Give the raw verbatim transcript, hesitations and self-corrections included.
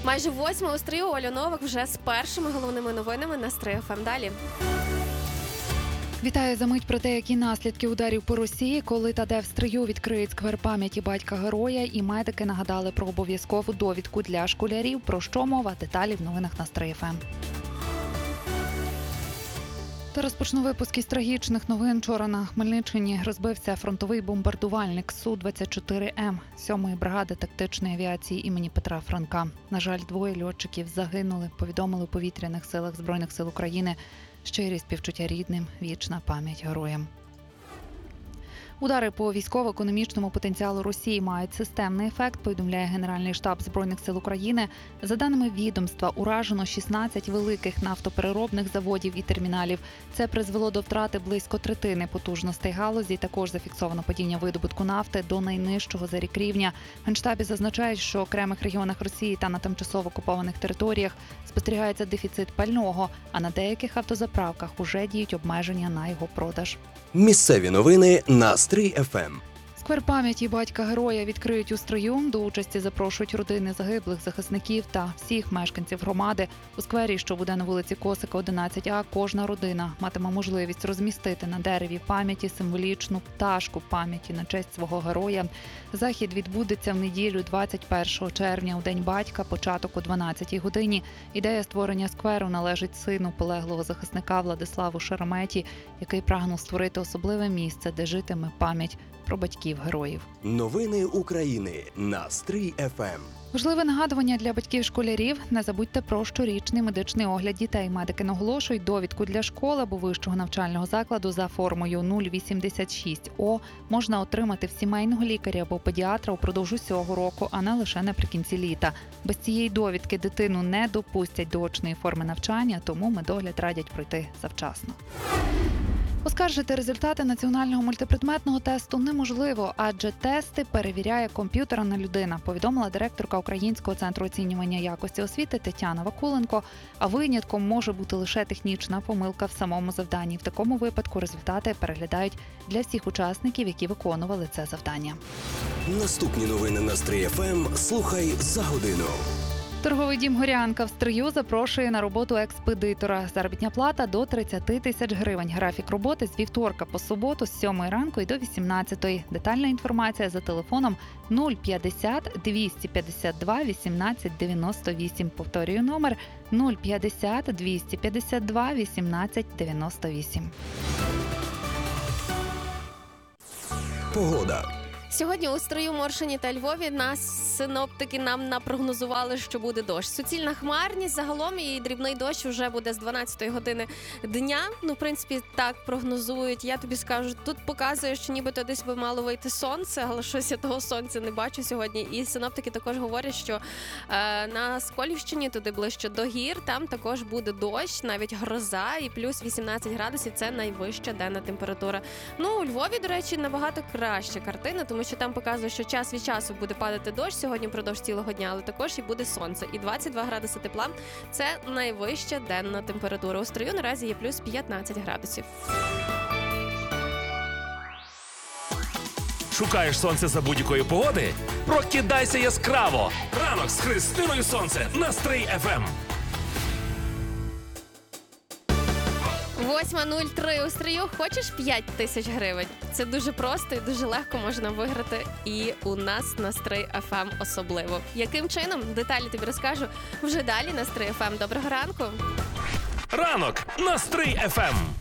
Майже восьма у Стрию. Оля Новак вже з першими головними новинами на Стрий еф ем. Далі. Вітаю за мить про те, які наслідки ударів по Росії, коли та де в Стрию відкриють сквер пам'яті батька-героя, і медики нагадали про обов'язкову довідку для школярів. Про що мова? Деталі в новинах на Стрий еф ем. Та розпочну випуск із трагічних новин. Вчора на Хмельниччині розбився фронтовий бомбардувальник Су двадцять чотири ем сьомої бригади тактичної авіації імені Петра Франка. На жаль, двоє льотчиків загинули, повідомили у повітряних силах Збройних сил України. Щирі співчуття рідним, вічна пам'ять героям. Удари по військово-економічному потенціалу Росії мають системний ефект, повідомляє Генеральний штаб Збройних сил України. За даними відомства, уражено шістнадцять великих нафтопереробних заводів і терміналів. Це призвело до втрати близько третини потужностей галузі. Також зафіксовано падіння видобутку нафти до найнижчого за рік рівня. В Генштабі зазначають, що в окремих регіонах Росії та на тимчасово окупованих територіях спостерігається дефіцит пального, а на деяких автозаправках уже діють обмеження на його продаж. Місцеві новини на Стрий еф ем. Сквер пам'яті батька-героя відкриють у Стрию. До участі запрошують родини загиблих захисників та всіх мешканців громади. У сквері, що буде на вулиці Косика, одинадцять А, кожна родина матиме можливість розмістити на дереві пам'яті символічну пташку пам'яті на честь свого героя. Захід відбудеться в неділю двадцять першого червня, у День батька, початок о дванадцятій годині. Ідея створення скверу належить сину полеглого захисника Владиславу Шереметі, який прагнув створити особливе місце, де житиме пам'ять про батьків-героїв. Новини України на Стрий еф ем. Важливе нагадування для батьків-школярів. Не забудьте про щорічний медичний огляд дітей. Медики наголошують, довідку для школи або вищого навчального закладу за формою нуль вісімдесят шість О можна отримати в сімейного лікаря або педіатра упродовж усього року, а не лише наприкінці літа. Без цієї довідки дитину не допустять до очної форми навчання, тому медогляд радять пройти завчасно. Оскаржити результати національного мультипредметного тесту неможливо, адже тести перевіряє комп'ютерна людина, повідомила директорка Українського центру оцінювання якості освіти Тетяна Вакуленко. А винятком може бути лише технічна помилка в самому завданні. В такому випадку результати переглядають для всіх учасників, які виконували це завдання. Наступні новини на Стрий еф ем слухай за годину. Торговий дім «Горянка» в Стрию запрошує на роботу експедитора. Заробітна плата до тридцять тисяч гривень. Графік роботи з вівторка по суботу з сьомої ранку і до вісімнадцятої. Детальна інформація за телефоном нуль п'ятдесят двісті п'ятдесят два вісімнадцять дев'яносто вісім. Повторюю номер нуль п'ятдесят двісті п'ятдесят два вісімнадцять дев'яносто вісім. Погода. Сьогодні у Стрию, Моршині та Львові нас синоптики нам напрогнозували, що буде дощ. Суцільна хмарність загалом, і дрібний дощ вже буде з дванадцятої години дня. Ну, в принципі, так прогнозують. Я тобі скажу, тут показує, що нібито десь би мало вийти сонце, але щось я того сонця не бачу сьогодні. І синоптики також говорять, що е, на Сколівщині, туди ближче до гір, там також буде дощ, навіть гроза, і плюс вісімнадцять градусів – це найвища денна температура. Ну, у Львові, до речі, набагато краща картина, тому що там показує, що час від часу буде падати дощ сьогодні впродовж цілого дня, але також і буде сонце. І двадцять два градуси тепла – це найвища денна температура. У Стрию наразі є плюс п'ятнадцять градусів. Шукаєш сонце за будь-якої погоди? Прокидайся яскраво! Ранок з Христиною Сонце на Стрий еф ем. восьма нуль три у Стрию. Хочеш п'ять тисяч гривень? Це дуже просто і дуже легко можна виграти. І у нас на Стрий еф ем особливо. Яким чином? Деталі тобі розкажу вже далі на Стрий еф ем. Доброго ранку! Ранок на Стрий еф ем.